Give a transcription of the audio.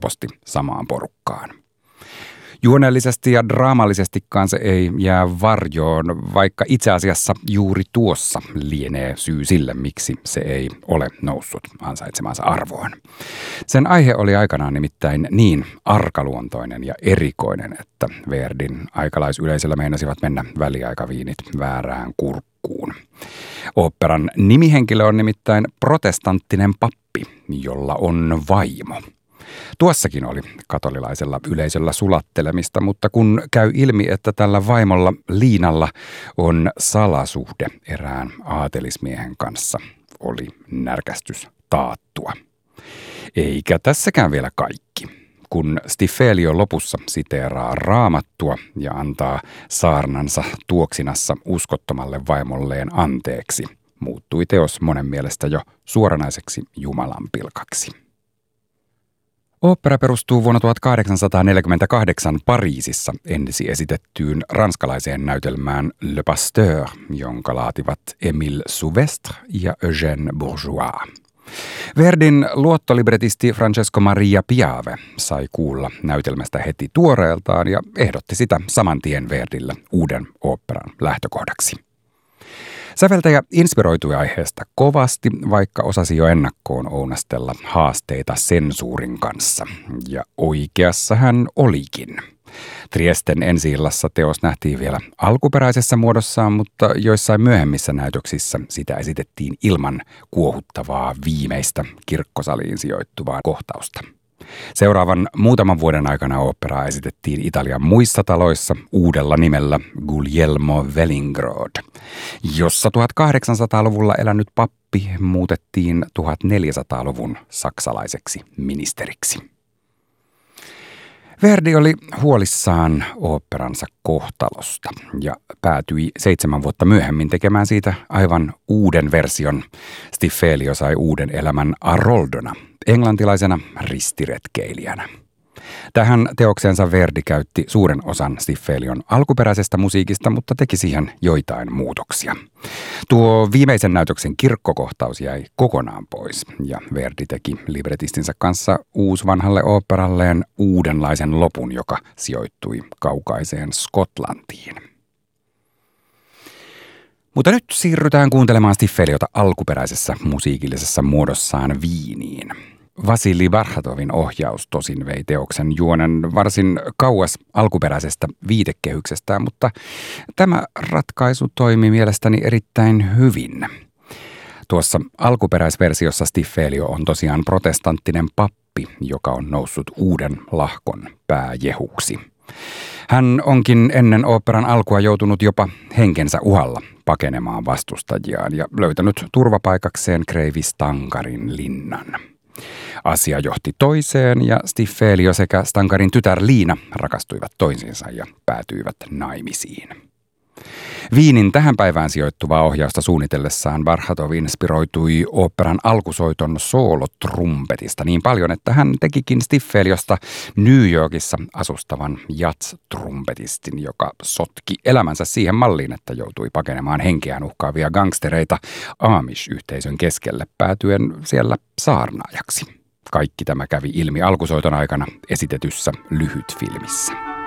helposti samaan porukkaan. Juonellisesti ja draamallisestikaan se ei jää varjoon, vaikka itse asiassa juuri tuossa lienee syy sille, miksi se ei ole noussut ansaitsemansa arvoon. Sen aihe oli aikanaan nimittäin niin arkaluontoinen ja erikoinen, että Verdin aikalaisyleisöllä meinasivat mennä väliaikaviinit väärään kurkkuun. Oopperan nimihenkilö on nimittäin protestanttinen pappi, jolla on vaimo. Tuossakin oli katolilaisella yleisöllä sulattelemista, mutta kun käy ilmi, että tällä vaimolla Liinalla on salasuhde erään aatelismiehen kanssa, oli närkästys taattua. Eikä tässäkään vielä kaikki. Kun Stiffelio lopussa siteeraa Raamattua ja antaa saarnansa tuoksinassa uskottomalle vaimolleen anteeksi, muuttui teos monen mielestä jo suoranaiseksi Jumalan pilkaksi. Ooppera perustuu vuonna 1848 Pariisissa ensi esitettyyn ranskalaiseen näytelmään Le Pasteur, jonka laativat Émile Souvestre ja Eugène Bourgeois. Verdin luottolibretisti Francesco Maria Piave sai kuulla näytelmästä heti tuoreeltaan ja ehdotti sitä saman tien Verdille uuden oopperan lähtökohdaksi. Säveltäjä inspiroitui aiheesta kovasti, vaikka osasi jo ennakkoon ounastella haasteita sensuurin kanssa. Ja oikeassa hän olikin. Triesten ensi-illassa teos nähtiin vielä alkuperäisessä muodossaan, mutta joissain myöhemmissä näytöksissä sitä esitettiin ilman kuohuttavaa viimeistä kirkkosaliin sijoittuvaa kohtausta. Seuraavan muutaman vuoden aikana oopperaa esitettiin Italian muissa taloissa uudella nimellä Guglielmo Wellingrod, jossa 1800-luvulla elänyt pappi muutettiin 1400-luvun saksalaiseksi ministeriksi. Verdi oli huolissaan oopperansa kohtalosta ja päätyi 7 vuotta myöhemmin tekemään siitä aivan uuden version. Stiffelio sai uuden elämän Aroldona, englantilaisena ristiretkeilijänä. Tähän teokseensa Verdi käytti suuren osan Stiffelion alkuperäisestä musiikista, mutta teki siihen joitain muutoksia. Tuo viimeisen näytöksen kirkkokohtaus jäi kokonaan pois, ja Verdi teki libretistinsä kanssa uusvanhalle oopperalleen uudenlaisen lopun, joka sijoittui kaukaiseen Skotlantiin. Mutta nyt siirrytään kuuntelemaan Stiffeliota alkuperäisessä musiikillisessa muodossaan Viiniin. Vasili Barhatovin ohjaus tosin vei teoksen juonen varsin kauas alkuperäisestä viitekehyksestään, mutta tämä ratkaisu toimi mielestäni erittäin hyvin. Tuossa alkuperäisversiossa Stiffelio on tosiaan protestanttinen pappi, joka on noussut uuden lahkon pääjehuksi. Hän onkin ennen oopperan alkua joutunut jopa henkensä uhalla pakenemaan vastustajiaan ja löytänyt turvapaikakseen kreivi Stankarin linnan. Asia johti toiseen ja Stiffelio sekä Stankarin tytär Liina rakastuivat toisiinsa ja päätyivät naimisiin. Viinin tähän päivään sijoittuvaa ohjausta suunnitellessaan Barhatov inspiroitui oopperan alkusoiton soolotrumpetista niin paljon, että hän tekikin Stiffeliosta New Yorkissa asustavan jazz-trumpetistin, joka sotki elämänsä siihen malliin, että joutui pakenemaan henkeään uhkaavia gangstereita Amish-yhteisön keskelle päätyen siellä saarnaajaksi. Kaikki tämä kävi ilmi alkusoiton aikana esitetyssä lyhytfilmissä.